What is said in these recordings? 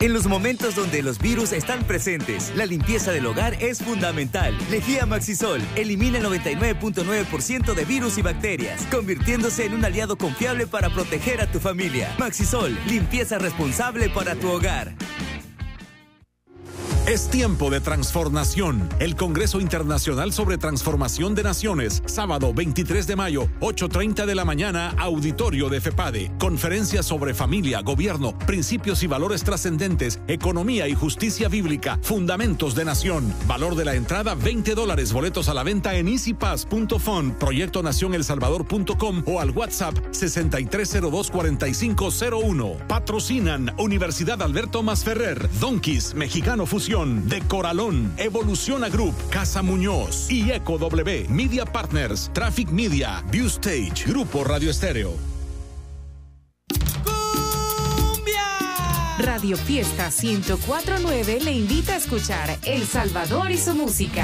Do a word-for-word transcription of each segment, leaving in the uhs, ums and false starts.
En los momentos donde los virus están presentes, la limpieza del hogar es fundamental. Lejía Maxisol elimina el noventa y nueve punto nueve por ciento de virus y bacterias, convirtiéndose en un aliado confiable para proteger a tu familia. Maxisol, limpieza responsable para tu hogar. Es tiempo de transformación. El Congreso Internacional sobre Transformación de Naciones, sábado veintitrés de mayo, ocho treinta de la mañana, auditorio de FEPADE. Conferencia sobre familia, gobierno, principios y valores trascendentes, economía y justicia bíblica, fundamentos de nación. Valor de la entrada, veinte dólares. Boletos a la venta en easy pass punto fun, proyecto nación el salvador punto com o al WhatsApp sesenta y tres cero dos cuarenta y cinco cero uno. Patrocinan Universidad Alberto Masferrer, Donkeys, Mexicano Fusión, De Coralón, Evoluciona Group, Casa Muñoz y Eco W, Media Partners, Traffic Media, View Stage, Grupo Radio Estéreo. Radio Fiesta ciento cuatro punto nueve le invita a escuchar El Salvador y su música.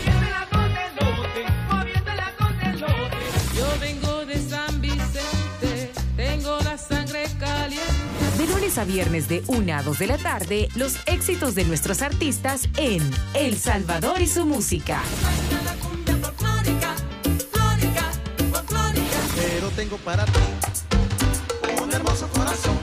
Yo vengo de San Vicente, tengo la sangre caliente. De lunes a viernes de una a dos de la tarde, los éxitos de nuestros artistas en El Salvador y su música. Pero tengo para ti un hermoso corazón.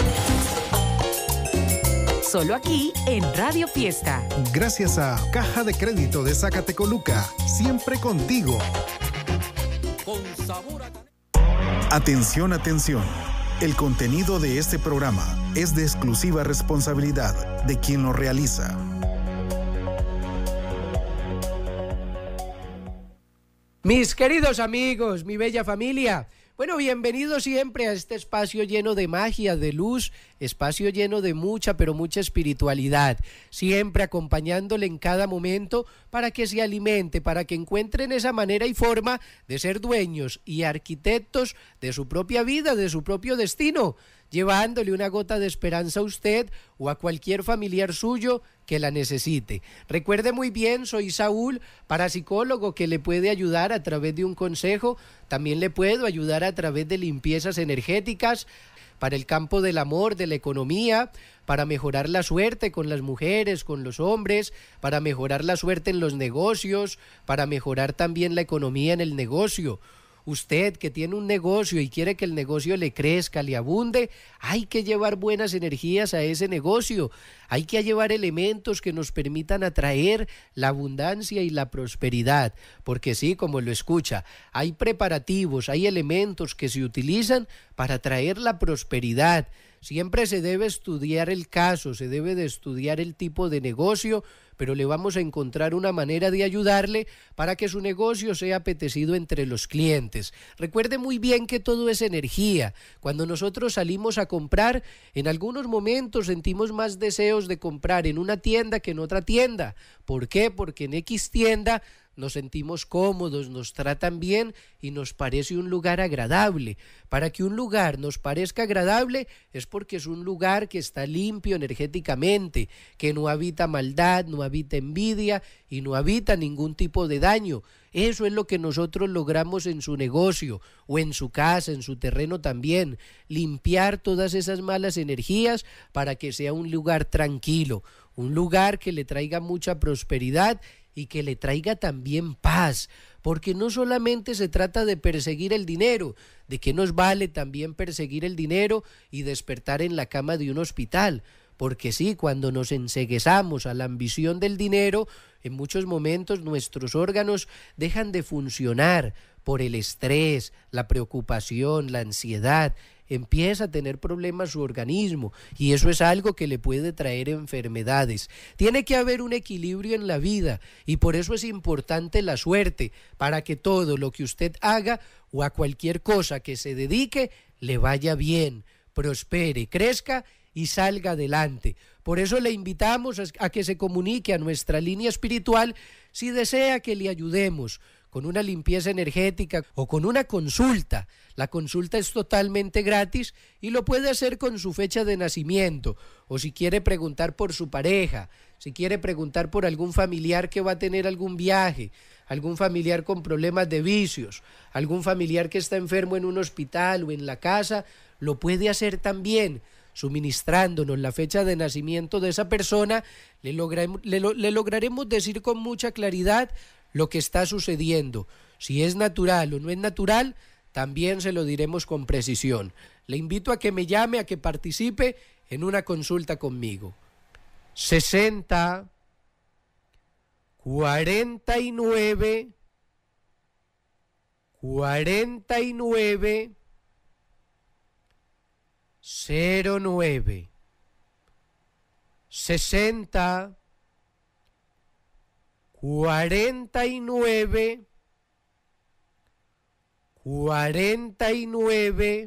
Solo aquí en Radio Fiesta. Gracias a Caja de Crédito de Zacatecoluca, siempre contigo. Con sabor a... Atención, atención. El contenido de este programa es de exclusiva responsabilidad de quien lo realiza. Mis queridos amigos, mi bella familia, bueno, bienvenidos siempre a este espacio lleno de magia, de luz, espacio lleno de mucha, pero mucha espiritualidad, siempre acompañándole en cada momento para que se alimente, para que encuentren esa manera y forma de ser dueños y arquitectos de su propia vida, de su propio destino, llevándole una gota de esperanza a usted o a cualquier familiar suyo que la necesite. Recuerde muy bien, soy Saúl, parapsicólogo que le puede ayudar a través de un consejo, también le puedo ayudar a través de limpiezas energéticas para el campo del amor, de la economía, para mejorar la suerte con las mujeres, con los hombres, para mejorar la suerte en los negocios, para mejorar también la economía en el negocio. Usted que tiene un negocio y quiere que el negocio le crezca, le abunde, hay que llevar buenas energías a ese negocio, hay que llevar elementos que nos permitan atraer la abundancia y la prosperidad, porque sí, como lo escucha, hay preparativos, hay elementos que se utilizan para atraer la prosperidad. Siempre se debe estudiar el caso, se debe de estudiar el tipo de negocio, pero le vamos a encontrar una manera de ayudarle para que su negocio sea apetecido entre los clientes. Recuerde muy bien que todo es energía. Cuando nosotros salimos a comprar, en algunos momentos sentimos más deseos de comprar en una tienda que en otra tienda. ¿Por qué? Porque en X tienda nos sentimos cómodos, nos tratan bien y nos parece un lugar agradable. Para que un lugar nos parezca agradable es porque es un lugar que está limpio energéticamente, que no habita maldad, no habita envidia y no habita ningún tipo de daño. Eso es lo que nosotros logramos en su negocio o en su casa, en su terreno también, limpiar todas esas malas energías para que sea un lugar tranquilo, un lugar que le traiga mucha prosperidad y que le traiga también paz, porque no solamente se trata de perseguir el dinero, de qué nos vale también perseguir el dinero y despertar en la cama de un hospital, porque sí, cuando nos enceguezamos a la ambición del dinero, en muchos momentos nuestros órganos dejan de funcionar por el estrés, la preocupación, la ansiedad, empieza a tener problemas su organismo y eso es algo que le puede traer enfermedades. Tiene que haber un equilibrio en la vida y por eso es importante la suerte, para que todo lo que usted haga o a cualquier cosa que se dedique le vaya bien, prospere, crezca y salga adelante. Por eso le invitamos a que se comunique a nuestra línea espiritual si desea que le ayudemos con una limpieza energética o con una consulta. La consulta es totalmente gratis y lo puede hacer con su fecha de nacimiento, o si quiere preguntar por su pareja, si quiere preguntar por algún familiar que va a tener algún viaje, algún familiar con problemas de vicios, algún familiar que está enfermo en un hospital o en la casa, lo puede hacer también. suministrándonos la fecha de nacimiento de esa persona, le, lograremos, le, le lograremos decir con mucha claridad lo que está sucediendo. Si es natural o no es natural, también se lo diremos con precisión. Le invito a que me llame, a que participe en una consulta conmigo. sesenta, cuarenta y nueve, cuarenta y nueve, cero nueve, sesenta, cuarenta y nueve, cuarenta y nueve,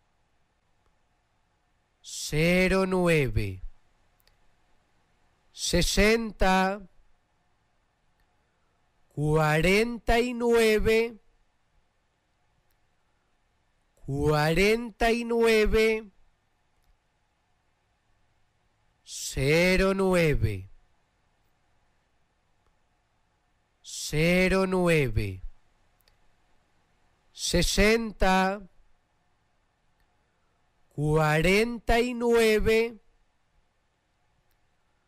cero nueve, sesenta, cuarenta y nueve, cuarenta y nueve, cero nueve, cero nueve, sesenta, cuarenta y nueve,